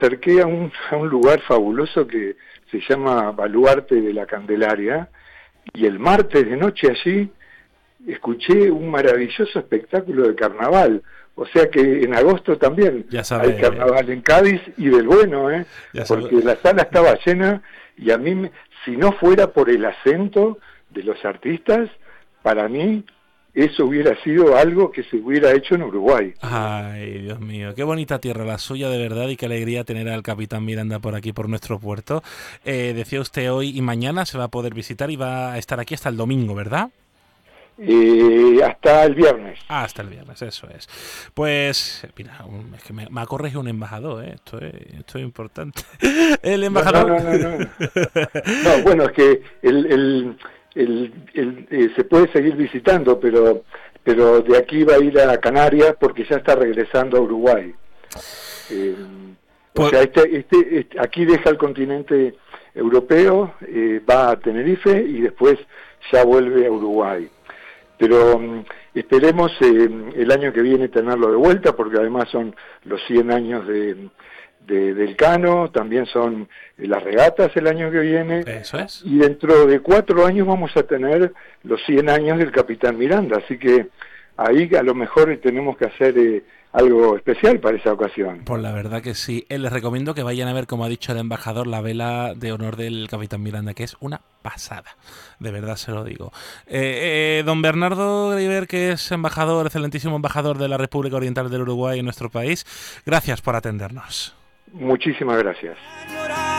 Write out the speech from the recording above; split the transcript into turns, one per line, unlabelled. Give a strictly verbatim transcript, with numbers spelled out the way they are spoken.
acerqué a un, a un lugar fabuloso que se llama Baluarte de la Candelaria, y el martes de noche allí escuché un maravilloso espectáculo de carnaval. O sea que en agosto también
Ya sabe,
hay carnaval en Cádiz, y del bueno, ¿eh?
ya sabe.
Porque la sala estaba llena, y a mí, me, si no fuera por el acento de los artistas, para mí eso hubiera sido algo que se hubiera hecho en Uruguay.
Ay, Dios mío, qué bonita tierra la suya, de verdad, y qué alegría tener al capitán Miranda por aquí, por nuestro puerto. Eh, decía usted hoy y mañana se va a poder visitar y va a estar aquí hasta el domingo, ¿verdad?
Eh, hasta el viernes.
Ah, hasta el viernes, eso es. Pues, mira, un, es que me, me ha corregido un embajador, ¿eh? Esto es, esto es importante. El
No, no,
embajador...
no, no, no. No, bueno, es que el, el, el, el, eh, se puede seguir visitando, pero pero de aquí va a ir a Canarias porque ya está regresando a Uruguay. Eh, o
Pues,
sea, este, este, este aquí deja el continente europeo, eh, va a Tenerife y después ya vuelve a Uruguay. Pero um, esperemos eh, el año que viene tenerlo de vuelta, porque además son los cien años de, de, del Cano, también son eh, las regatas el año que viene,
eso es.
y dentro de cuatro años vamos a tener los cien años del Capitán Miranda, así que ahí a lo mejor tenemos que hacer eh, algo especial para esa ocasión.
Pues la verdad que sí. Eh, les recomiendo que vayan a ver, como ha dicho el embajador, la vela de honor del capitán Miranda, que es una pasada. De verdad se lo digo. Eh, eh, don Bernardo Griver, que es embajador, excelentísimo embajador de la República Oriental del Uruguay en nuestro país, gracias por atendernos.
Muchísimas gracias.